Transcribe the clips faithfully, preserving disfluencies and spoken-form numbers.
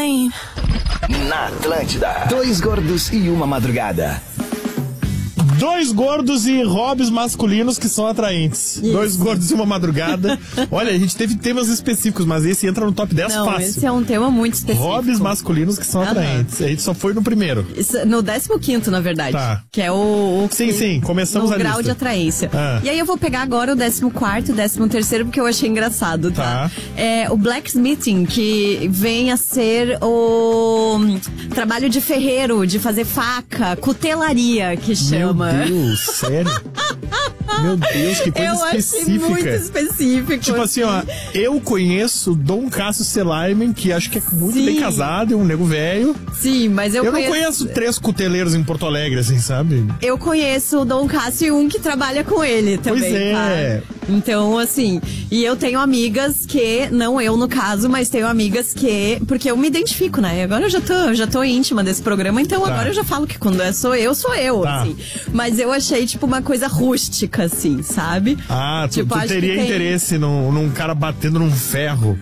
rain. Na Atlântida, dois gordos e uma madrugada. Dois gordos e hobbies masculinos que são atraentes. Isso. Dois gordos e uma madrugada. Olha, a gente teve temas específicos, mas esse entra no top dez. Não, fácil. Esse é um tema muito específico. Hobbies masculinos que são uhum. atraentes. A gente só foi no primeiro. Isso, no décimo quinto, na verdade. Tá. Que é o... o sim, sim, começamos a lista. O grau de atraência. Ah. E aí eu vou pegar agora o décimo quarto e o décimo terceiro, porque eu achei engraçado, tá? tá. É o blacksmithing, que vem a ser o trabalho de ferreiro, de fazer faca, cutelaria, que chama. Meu Deus, sério? Meu Deus, que coisa eu específica. Eu achei muito específico. Tipo assim, ó, eu conheço Dom Cássio Selaimen, que acho que é muito Sim. bem casado, é um nego velho. Sim, mas eu, eu conheço... Eu não conheço três cuteleiros em Porto Alegre, assim, sabe? Eu conheço o Dom Cássio e um que trabalha com ele também, pois é. Tá? Então, assim, e eu tenho amigas que, não eu no caso, mas tenho amigas que, porque eu me identifico, né? Agora eu já tô, eu já tô íntima desse programa, então tá. Agora eu já falo que quando é sou eu, sou eu, tá. assim. Mas eu achei, tipo, uma coisa rústica, assim, sabe? Ah, tu, tipo, tu teria tem... interesse num, num cara batendo num ferro.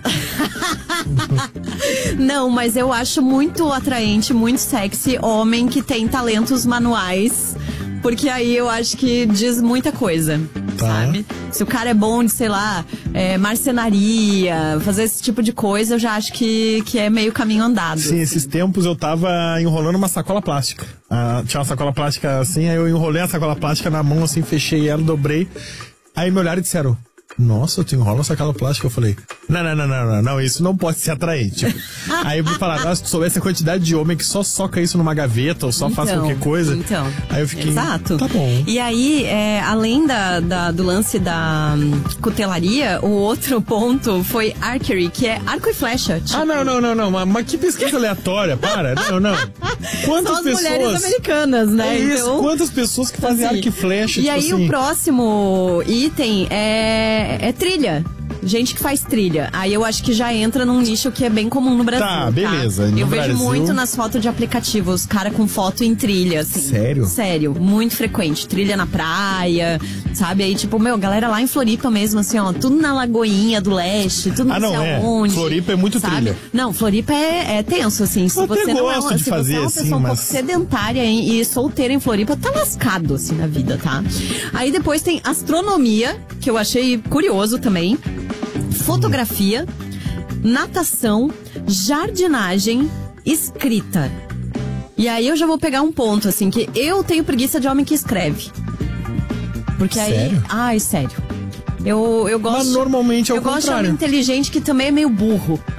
Não, mas eu acho muito atraente, muito sexy homem que tem talentos manuais. Porque aí eu acho que diz muita coisa, tá. sabe? Se o cara é bom de, sei lá, é, marcenaria, fazer esse tipo de coisa, eu já acho que, que é meio caminho andado. Sim, assim. Esses tempos eu tava enrolando uma sacola plástica. Ah, tinha uma sacola plástica assim, aí eu enrolei a sacola plástica na mão, assim, fechei ela, dobrei. Aí me olharam e disseram... Nossa, tu enrola uma sacola plástica? Eu falei, não, não, não, não, não, não, isso não pode ser atraente. Tipo, aí eu vou falar, nossa, se tu soubesse a quantidade de homem que só soca isso numa gaveta ou só então, faz qualquer coisa. Então, aí eu fiquei, exato. Tá bom. E aí, é, além da, da, do lance da um, cutelaria, o outro ponto foi archery, que é arco e flecha. Tipo... Ah, não, não, não, não, mas, mas que pesquisa aleatória, para, não, não. Quantas São as pessoas... mulheres americanas, né? É isso, então, quantas pessoas que fazem assim, arco e flecha, E tipo aí assim. O próximo item é, é trilha. Gente que faz trilha. Aí eu acho que já entra num nicho que é bem comum no Brasil. Tá, beleza. Tá? No eu Brasil... vejo muito nas fotos de aplicativos, cara com foto em trilha, assim. Sério? Sério, muito frequente. Trilha na praia, sabe? Aí, tipo, meu, galera lá em Floripa mesmo, assim, ó, tudo na Lagoinha do Leste, tudo ah, não sei é. aonde. Floripa é muito sabe? trilha. Não, Floripa é, é tenso, assim. Se eu você não é uma, de se fazer, você é uma assim, pessoa mas... um pouco sedentária e solteira em Floripa, tá lascado, assim, na vida, tá? Aí depois tem astronomia, que eu achei curioso também. Fotografia, natação, jardinagem, escrita. E aí eu já vou pegar um ponto, assim, que eu tenho preguiça de homem que escreve. Porque aí... Sério? Ai, sério. Eu, eu gosto... Mas normalmente é o eu contrário. Eu gosto de homem inteligente que também é meio burro.